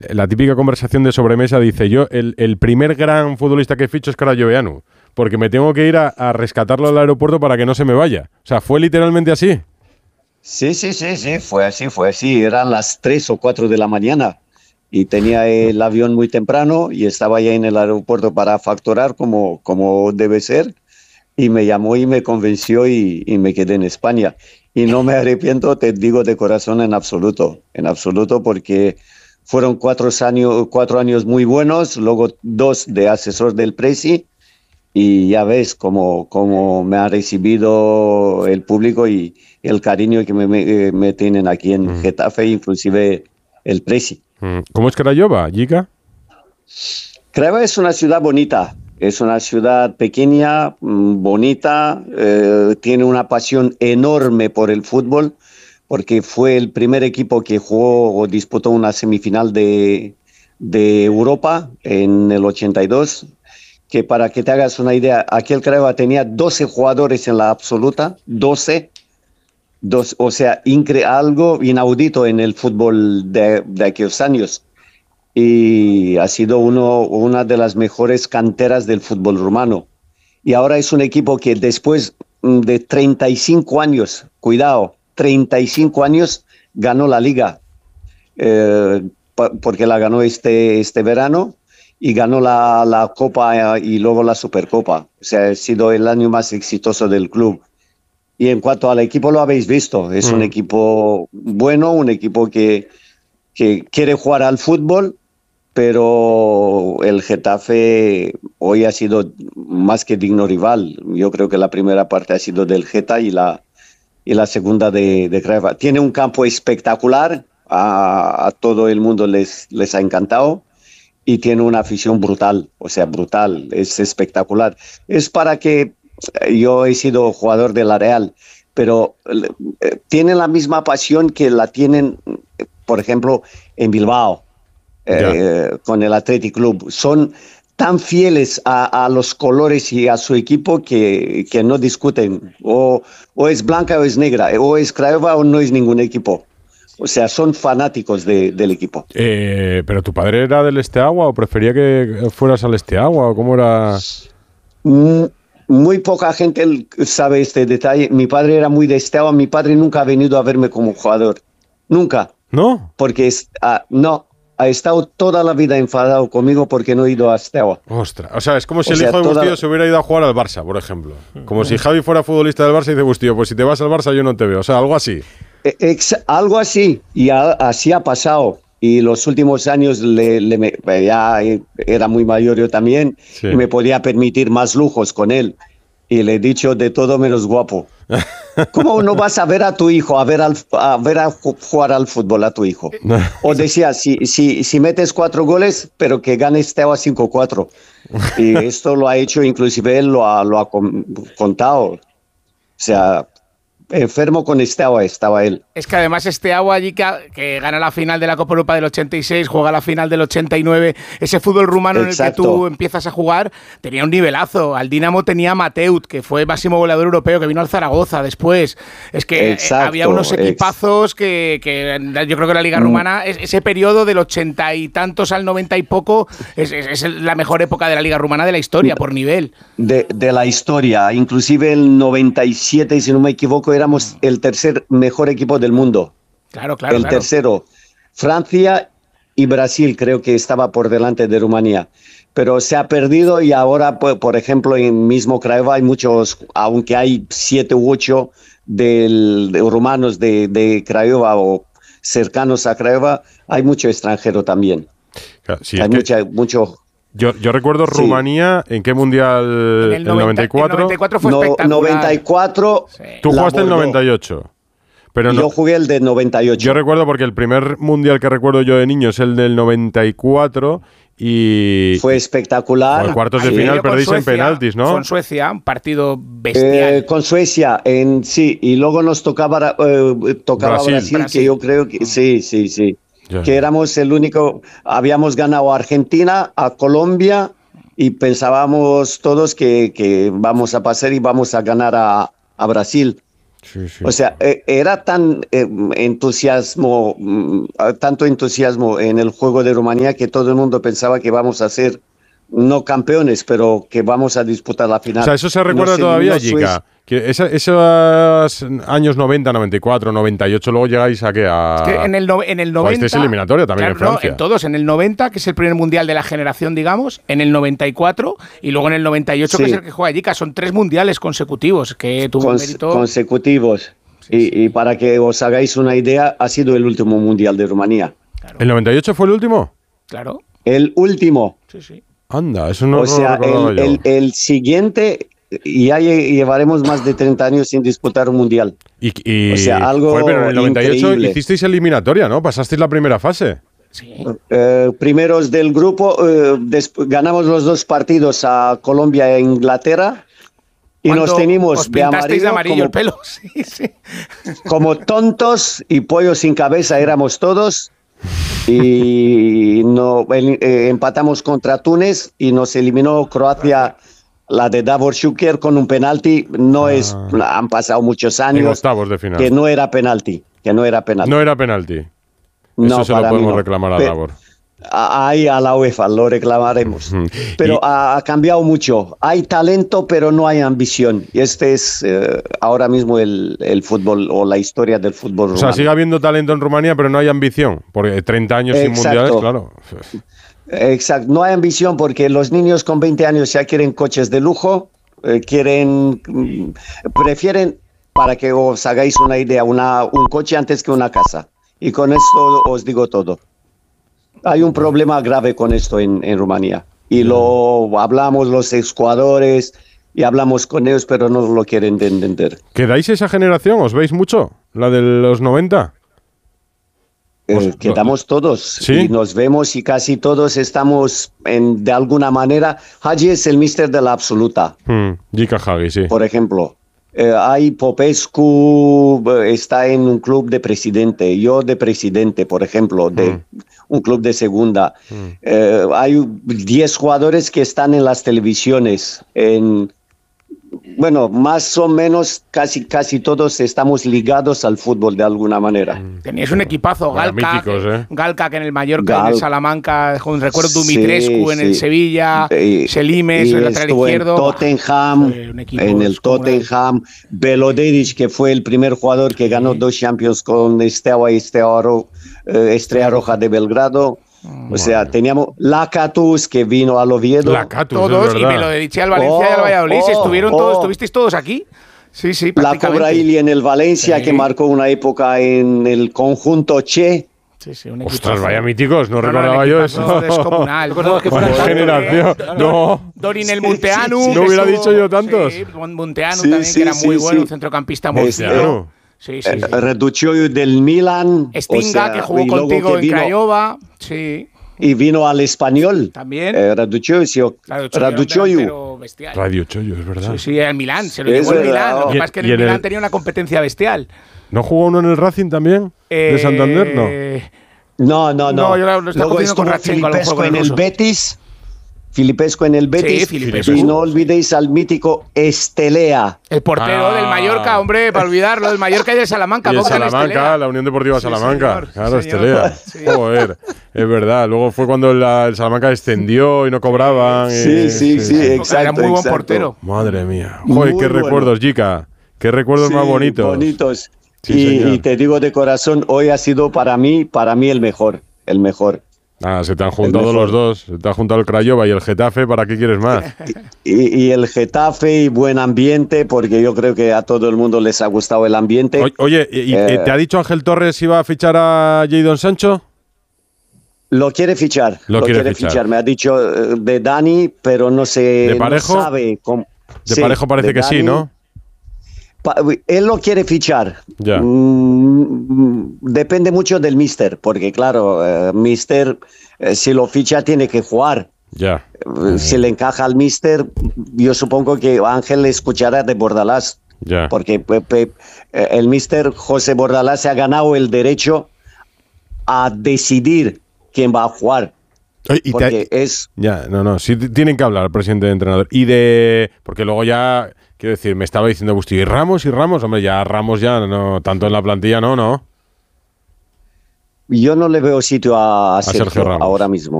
la típica conversación de sobremesa dice, yo el primer gran futbolista que ficho es Karajoveanu, porque me tengo que ir a rescatarlo al aeropuerto para que no se me vaya. O sea, ¿fue literalmente así? Sí, fue así. Eran las 3 o 4 de la mañana y tenía el avión muy temprano y estaba ya en el aeropuerto para facturar como debe ser. Y me llamó y me convenció y me quedé en España. Y no me arrepiento, te digo de corazón, en absoluto, porque fueron 4 años muy buenos, luego 2 de asesor del Presi, y ya ves cómo me ha recibido el público y el cariño que me tienen aquí en Getafe, inclusive el Presi. ¿Cómo es Craiova, Giga? Craiova es una ciudad bonita. Es una ciudad pequeña, bonita, tiene una pasión enorme por el fútbol, porque fue el primer equipo que jugó o disputó una semifinal de Europa en el 82, que para que te hagas una idea, aquel Craiova tenía 12 jugadores en la absoluta, 12, o sea, algo inaudito en el fútbol de aquellos años. Y ha sido una de las mejores canteras del fútbol rumano. Y ahora es un equipo que después de 35 años, cuidado, 35 años, ganó la Liga, porque la ganó este verano, y ganó la Copa y luego la Supercopa. O sea, ha sido el año más exitoso del club. Y en cuanto al equipo, lo habéis visto, es un equipo bueno, un equipo que quiere jugar al fútbol, pero el Getafe hoy ha sido más que digno rival. Yo creo que la primera parte ha sido del Geta y la segunda de Craiova. Tiene un campo espectacular, a todo el mundo les ha encantado, y tiene una afición brutal, o sea, brutal, es espectacular. Es para que yo he sido jugador de la Real, pero tienen la misma pasión que la tienen, por ejemplo, en Bilbao. Con el Athletic Club. Son tan fieles a los colores y a su equipo que no discuten. O es blanca o es negra, o es Craiova o no es ningún equipo. O sea, son fanáticos del equipo. ¿Pero tu padre era del Esteagua o prefería que fueras al Esteagua? ¿O cómo era? Muy poca gente sabe este detalle. Mi padre era muy de Esteagua. Mi padre nunca ha venido a verme como jugador. Nunca. ¿No? Porque no. Ha estado toda la vida enfadado conmigo porque no he ido a Steaua. Ostras, o sea, es como si el hijo de Bustillo se hubiera ido a jugar al Barça, por ejemplo. Como si Javi fuera futbolista del Barça y dice Bustillo, pues si te vas al Barça yo no te veo. O sea, algo así. Algo así, y así ha pasado. Y los últimos años ya era muy mayor yo también, sí. Y me podía permitir más lujos con él. Y le he dicho de todo menos guapo. ¿Cómo no vas a ver a tu hijo, a ver a jugar al fútbol a tu hijo? O decía, si metes 4 goles, pero que gane Steaua 5-4. Y esto lo ha hecho, inclusive él lo ha contado. O sea, enfermo con Steaua estaba él. Es que además Steaua allí que gana la final de la Copa Europa del 86, juega la final del 89, ese fútbol rumano. Exacto. En el que tú empiezas a jugar, tenía un nivelazo. Al Dinamo tenía Mateut, que fue máximo goleador europeo, que vino al Zaragoza después. Es que había unos equipazos que yo creo que la Liga Rumana, ese periodo del 80 y tantos al 90 y poco, es la mejor época de la Liga Rumana de la historia, por nivel. De la historia, inclusive el 97, si no me equivoco, éramos el tercer mejor equipo del mundo. Claro. El tercero. Francia y Brasil creo que estaba por delante de Rumanía. Pero se ha perdido y ahora, por ejemplo, en mismo Craiova hay muchos, aunque hay 7 u 8 de rumanos de Craiova o cercanos a Craiova, hay mucho extranjero también. Claro, sí, hay mucho... Yo recuerdo Rumanía, ¿en qué mundial? En el 94. El 94 fue espectacular. 94. Sí. Tú jugaste el 98. Pero yo jugué el de 98. Yo recuerdo porque el primer mundial que recuerdo yo de niño es el del 94 y... Fue espectacular. Por cuartos de final perdís en penaltis, ¿no? Con Suecia, un partido bestial. Con Suecia, sí. Y luego nos tocaba Brasil, que yo creo que... Sí. Que éramos el único, habíamos ganado a Argentina, a Colombia y pensábamos todos que vamos a pasar y vamos a ganar a Brasil. Sí, sí. O sea, era tanto entusiasmo en el juego de Rumanía que todo el mundo pensaba que vamos a ser no campeones, pero que vamos a disputar la final. O sea, eso se recuerda todavía, Jica. Que esos años 90, 94, 98, luego llegáis a qué? Es que en el 90... Estáis eliminatoria también, claro, en Francia. No, en todos. En el 90, que es el primer mundial de la generación, digamos. En el 94 y luego en el 98, que es el que juega Jica. Son 3 mundiales consecutivos que tuvo un mérito... Consecutivos. Sí. Y para que os hagáis una idea, ha sido el último mundial de Rumanía. Claro. ¿El 98 fue el último? Claro. El último. Sí. Anda, eso no O sea, lo recordaba yo. el siguiente, ya llevaremos más de 30 años sin disputar un mundial. Y o sea, algo pero en el 98 increíble. hicisteis eliminatoria, ¿no? Pasasteis la primera fase. Sí. Primeros del grupo, ganamos los 2 partidos a Colombia e Inglaterra. Y nos teníamos os pintasteis de amarillo el pelo. Sí. Como tontos y pollos sin cabeza éramos todos. Y empatamos contra Túnez y nos eliminó Croacia, la de Davor Šuker, con un penalti. Han pasado muchos años. En octavos de final. Que no era penalti. No era penalti. No, Eso se lo podemos reclamar a Davor. Ahí a la UEFA lo reclamaremos. Pero ha cambiado mucho. Hay talento, pero no hay ambición. Y este es ahora mismo el fútbol o la historia del fútbol rumano. O sea, sigue habiendo talento en Rumanía, pero no hay ambión. Porque 30 años sin mundiales, claro. Exacto. No hay ambición porque los niños con 20 años ya quieren coches de lujo, prefieren, para que os hagáis una idea, un coche antes que una casa. Y con esto os digo todo. Hay un problema grave con esto en Rumanía. Y lo hablamos los exjugadores y hablamos con ellos, pero no lo quieren entender. ¿Quedáis esa generación? ¿Os veis mucho? ¿La de los 90? Quedamos todos. ¿Sí? Y nos vemos y casi todos estamos de alguna manera. Hagi es el míster de la absoluta. Jica Hagi, sí. Por ejemplo. Hay Popescu, está en un club de presidente, yo de presidente, por ejemplo, de un club de segunda. Hay 10 jugadores que están en las televisiones. Bueno, más o menos casi todos estamos ligados al fútbol de alguna manera. Teníais un equipazo, Galca, que en el Mallorca, en el Salamanca, recuerdo Dumitrescu en el Sevilla, Selimes, el lateral izquierdo. En el Tottenham, Belodedic, que fue el primer jugador que ganó 2 Champions con Estrella Roja de Belgrado. O sea, teníamos Lacatus, que vino al Oviedo. Todos, y me lo dediché al Valencia y al Valladolid. ¿Estuvisteis todos aquí? Sí, prácticamente. La Cobraili en el Valencia, que marcó una época en el conjunto Che. Sí, ostras, vaya míticos, no recordaba yo eso. Descomunal. Generación. No. Dorin el Munteanu. No hubiera dicho yo tantos. Sí, Munteanu también, que era muy bueno, un centrocampista muy bueno. Sí. Reducioiu del Milan. Stinga, que jugó contigo en Craiova. Sí. Y vino al Español. También. Raducioiu. Raducioiu, es verdad. Sí, al Milán. Se lo llevó el Milán. Lo que pasa es que en el Milán tenía una competencia bestial. ¿No jugó uno en el Racing también? ¿De Santander? No. No, yo lo estaba confundiendo con Ratchenko, Filipescu en el Betis. Filipescu en el Betis. Filipescu. Y no olvidéis al mítico Estelea. El portero del Mallorca, hombre, para olvidarlo, del Mallorca y del Salamanca. Y el Salamanca, la Unión Deportiva Salamanca. Señor, claro, Estelea. Joder, es verdad. Luego fue cuando el Salamanca descendió y no cobraban. Sí, exacto. Era muy buen portero. Madre mía. Joder, qué recuerdos, Jica. Qué recuerdos más bonitos. Y te digo de corazón, hoy ha sido para mí el mejor. Se te han juntado los dos. Se te ha juntado el Craiova y el Getafe. ¿Para qué quieres más? Y el Getafe y buen ambiente, porque yo creo que a todo el mundo les ha gustado el ambiente. Oye, ¿te ha dicho Ángel Torres si va a fichar a Jadon Sancho? Lo quiere fichar. Lo quiere fichar. Me ha dicho de Dani, pero no sé. ¿De Parejo? No sabe cómo. De Parejo parece que Dani, sí, ¿no? Él lo quiere fichar. Ya. Depende mucho del míster, porque claro, míster, si lo ficha tiene que jugar. Ya. Si le encaja al míster, yo supongo que Ángel le escuchará de Bordalás. Ya. Porque el míster José Bordalás se ha ganado el derecho a decidir quién va a jugar. Sí, tienen que hablar el presidente de entrenador. Porque luego ya Quiero decir, me estaba diciendo Busti, y Ramos, hombre, ya Ramos ya no, tanto en la plantilla no. Yo no le veo sitio a Sergio Ramos ahora mismo.